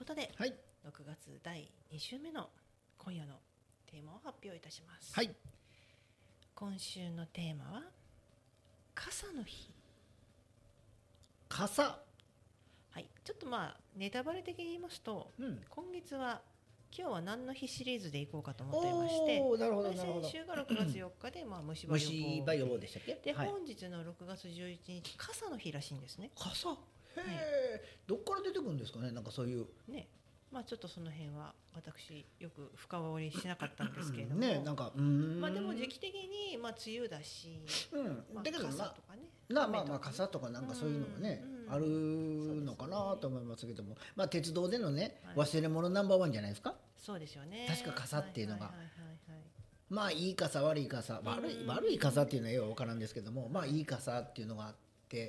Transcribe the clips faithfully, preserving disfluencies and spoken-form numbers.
ことで、 はい、 ろくがつだいに週目の今夜のテーマを発表いたします。 はい、 今週のテーマは傘の日。 傘、 はい、ちょっとまあネタバレ的に言いますと、 うん、 今月は今日は何の日シリーズでいこうかと思っていまして、 おー、なるほどなるほど。 先週がろくがつよっかでまあ虫歯予虫防歯予防でしたっけ？ で、 はい、 本日のろくがつじゅういちにち傘の日らしいんですね。 傘、へえ、どっから出てくるんですかね、なんかそういうね、まあちょっとその辺は私よく深掘りしなかったんですけれども、 ね、なんかうーん、 まあでも時期的にまあ梅雨だし、 うん、 まあ、 だけど傘とかね、 なまあまあ傘とかなんかそういうのがね、 うんうん、 あるのかなと思いますけども、まあ鉄道でのね、 はい、 忘れ物ナンバーワンじゃないですか。 そうですよね。 確か傘っていうのが、 はいはいはいはいはい、 まあいい傘悪い傘、悪い悪い傘っていうのはよく分からんですけども、まあいい傘っていうのがあって、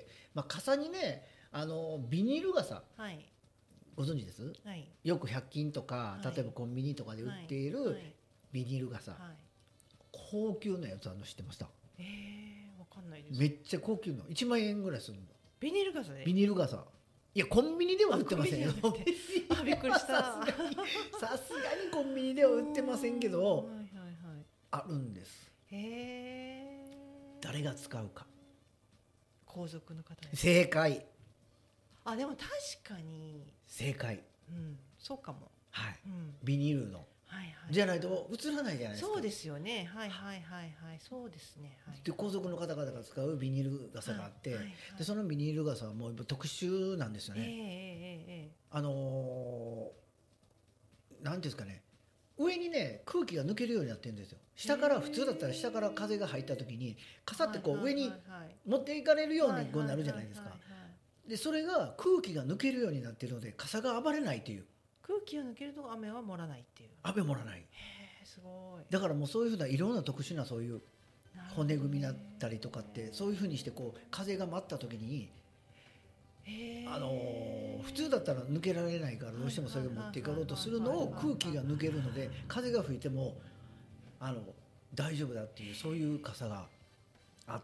まあ傘にね、あのビニール傘、 はい、 ご存知です？ はい、 よくひゃく均とか、 はい、 例えばコンビニとかで売っているビニール傘、 はいはい、 高級なやつあるの知ってました？ えー、わかんないです。 めっちゃ高級のいちまんえんぐらいするの。 ビニール傘で？ ビニール傘、いやコンビニでは売ってませんよ。 あ、びっくりした。 さすがにさすがにコンビニでは売ってませんけど、 はいはいはい、 あるんです。 へえ。 誰が使うか。 皇族の方です。 正解。 あ、でも確かに正解、 うん、そうかも、 はい、 うん、 ビニールの、 はいはい、 じゃないと映らないじゃないですか。 そうですよね、はいはいはいはい、そうですね、はい、 で皇族の方々が使うビニール傘があって、はいはいはい、でそのビニール傘はもう特殊なんですよね。えーえーえー、あのー、なんていうんですかね、上にね空気が抜けるようになってるんですよ。下から普通だったら下から風が入った時に傘ってこう上に持っていかれるようにこうなるじゃないですか。でそれが空気が抜けるようになっているので傘が暴れないという。 空気を抜けると雨は漏らないっていう。 雨漏らない。へー、すごい。 だからもうそういうふうないろんな特殊なそういう骨組みだったりとかってそういうふうにしてこう風が舞った時に、あのー、普通だったら抜けられないからどうしてもそれを持っていかろうとするのを空気が抜けるので風が吹いてもあの大丈夫だっていうそういう傘があって、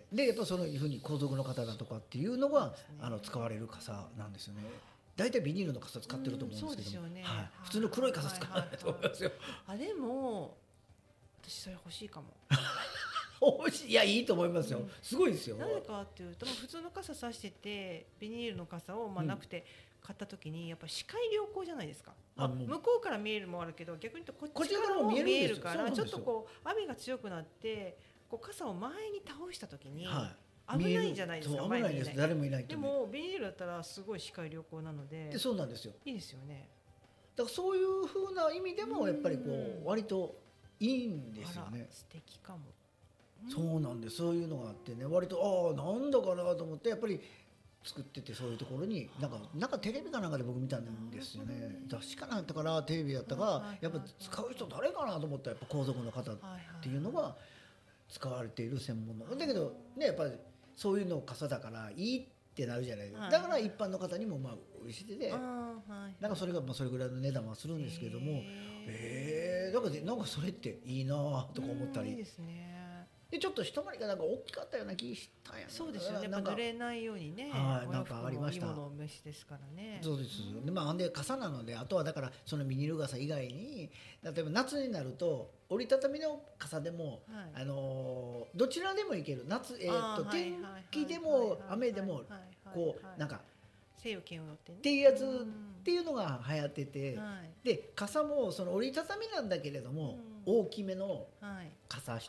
でやっぱそういうふうに皇族の方だとかっていうのがあの使われる傘なんですよね。大体ビニールの傘使ってると思うんですけども、ね、はい、普通の黒い傘使わないと思いますよ。 あ、でも私それ欲しいかも。 欲しい、いやいいと思いますよ、うん、すごいですよ。 なぜかっていうと普通の傘さしててビニールの傘をまあなくて買った時にやっぱ視界良好じゃないですか、まあ、向こうから見えるもあるけど逆に言うとこっちからも見えるからちょっとこう雨が強くなってこう傘を前に倒した時に危ないじゃないですか。 危ないです、誰もいないと。 でもビニールだったらすごい視界良好なので、 でそうなんですよ、 いいですよね。 だからそういう風な意味でもやっぱりこう割といいんですよね。 素敵かも。 そうなんです、そういうのがあってね、割とああなんだかなと思ってやっぱり作ってて、そういうところになんかなんかテレビかなんかで僕見たんですよね。雑誌かなんだったからテレビやったからやっぱ使う人誰かなと思ったらやっぱ皇族の方っていうのが使われている専門のだけどね、やっぱりそういうの傘だからいいってなるじゃないですか。だから一般の方にもまあ売りしてて、なんかそれがまあそれぐらいの値段はするんですけれども、ええだからなんかそれっていいなとか思ったり。いいですね。でちょっと一回りがなんか大きかったような気したんや。 そうですよね。濡れないようにね。 はい、なんかありました。 いいものを召しですからね。 そうです。でまあで傘なので、あとはだからそのビニール傘以外に、例えば夏になると折りたたみの傘でも、はい、あのどちらでもいける。夏えー、っと天気でも雨でもこうなんか。 西洋圏をってっていうやつっていうのが流行ってて、で傘もその折りたたみなんだけれども、大きめの傘一